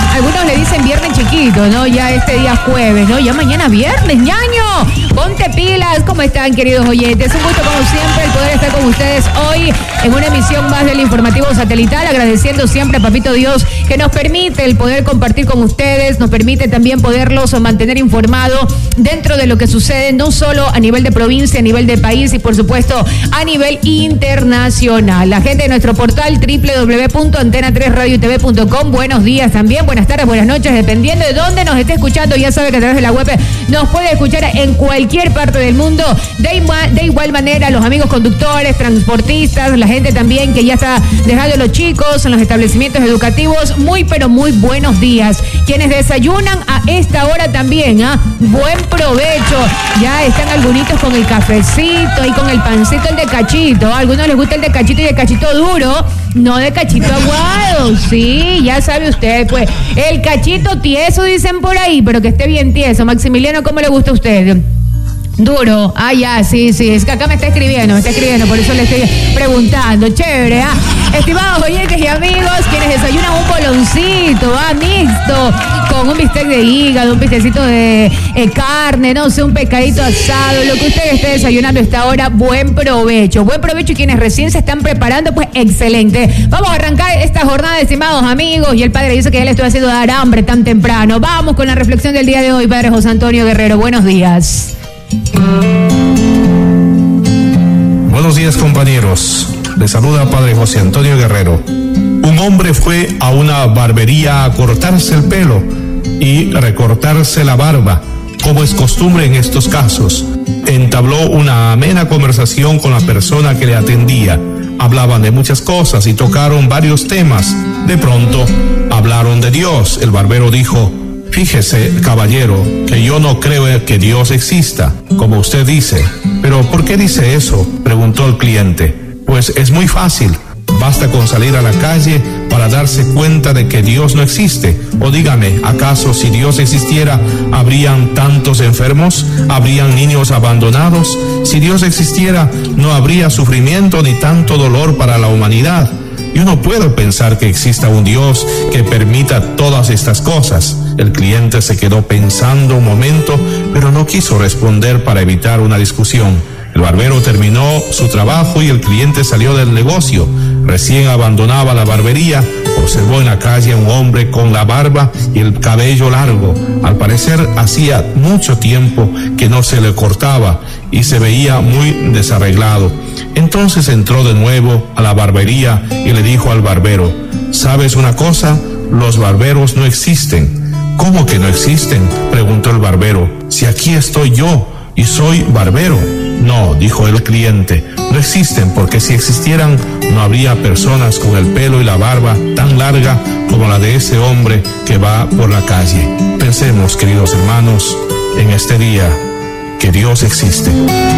Algunos le dicen viernes chiquito, ¿no? Ya este día jueves, ¿no? Ya mañana viernes, ñaño. Ponte pilas. ¿Cómo están, queridos oyentes? Un gusto, como siempre, el poder estar con ustedes hoy en una emisión más del Informativo Satelital, agradeciendo siempre a Papito Dios que nos permite el poder compartir con ustedes, nos permite también poderlos mantener informados dentro de lo que sucede, no solo a nivel de provincia, a nivel de país y, por supuesto, a nivel internacional. La gente de nuestro portal www.antena3radiotv.com, buenos días también, buenas tardes, buenas noches, dependiendo de dónde nos esté escuchando. Ya sabe que a través de la web nos puede escuchar en cualquier parte del mundo. De igual manera, los amigos conductores, transportistas, la gente también que ya está dejando a los chicos en los establecimientos educativos, muy pero muy buenos días. Quienes desayunan a esta hora también, buen provecho. Ya están algunitos con el cafecito y con el pancito, el de cachito. A algunos les gusta el de cachito y el cachito duro, no de cachito aguado. Sí, ya sabe usted, pues, el cachito tieso dicen por ahí, pero que esté bien tieso. Maximiliano, ¿cómo le gusta a usted? Duro, ya, sí, es que acá me está escribiendo, por eso le estoy preguntando, chévere, Estimados oyentes y amigos, quienes desayunan un boloncito, mixto, con un bistec de hígado, un bistecito de carne, no sé, un pescadito asado, lo que usted esté desayunando a esta hora, buen provecho, y quienes recién se están preparando, pues excelente. Vamos a arrancar esta jornada, estimados amigos, y el padre dice que ya le estoy haciendo dar hambre tan temprano. Vamos con la reflexión del día de hoy, padre José Antonio Guerrero, buenos días. Buenos días, compañeros. Les saluda Padre José Antonio Guerrero. Un hombre fue a una barbería a cortarse el pelo y recortarse la barba, como es costumbre en estos casos. Entabló una amena conversación con la persona que le atendía. Hablaban de muchas cosas y tocaron varios temas. De pronto, hablaron de Dios. El barbero dijo: fíjese, caballero, que yo no creo que Dios exista, como usted dice. ¿Pero por qué dice eso?, preguntó el cliente. Pues es muy fácil. Basta con salir a la calle para darse cuenta de que Dios no existe. O dígame, ¿acaso si Dios existiera, habrían tantos enfermos? ¿Habrían niños abandonados? Si Dios existiera, no habría sufrimiento ni tanto dolor para la humanidad. Yo no puedo pensar que exista un Dios que permita todas estas cosas. El cliente se quedó pensando un momento, pero no quiso responder para evitar una discusión. El barbero terminó su trabajo y el cliente salió del negocio. Recién abandonaba la barbería, observó en la calle a un hombre con la barba y el cabello largo. Al parecer hacía mucho tiempo que no se le cortaba y se veía muy desarreglado. Entonces entró de nuevo a la barbería y le dijo al barbero: ¿sabes una cosa? Los barberos no existen. ¿Cómo que no existen?, preguntó el barbero. Si aquí estoy yo y soy barbero. No, dijo el cliente, no existen, porque si existieran no habría personas con el pelo y la barba tan larga como la de ese hombre que va por la calle. Pensemos, queridos hermanos, en este día que Dios existe.